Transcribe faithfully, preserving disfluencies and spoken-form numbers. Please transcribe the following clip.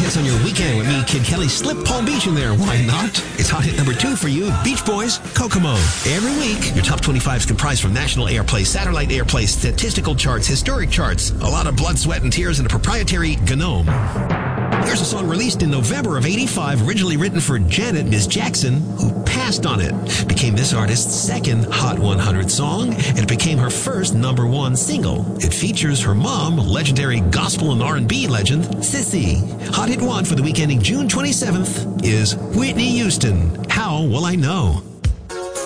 hits on your weekend with me, Kid Kelly. Slip Palm Beach in there. Why not? It's hot hit number two for you, Beach Boys, Kokomo. Every week, your top twenty-five is comprised from national airplay, satellite airplay, statistical charts, historic charts, a lot of blood, sweat, and tears, and a proprietary GNOME. Here's a song released in November of eighty-five, originally written for Janet, Miss Jackson, who passed on it. Became this artist's second Hot one hundred song, and it became her first number one single. It features her mom, legendary gospel and R and B legend, Sissy. Hot Hit one for the week ending June twenty-seventh is Whitney Houston, How Will I Know?